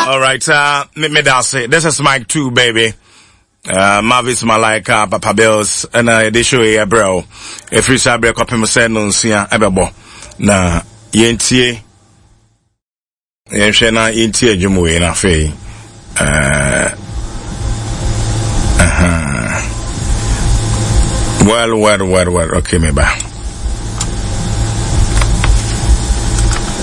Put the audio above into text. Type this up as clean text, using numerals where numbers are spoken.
All right, me that's it. This is Mike 2, baby. Marvis Malika, Papa Bills, and they show you, bro. If you say break up him, say no, see, ebebo. Na, yentie. Yentie na yentie jumuwe na fe. Well. Okay, me ba.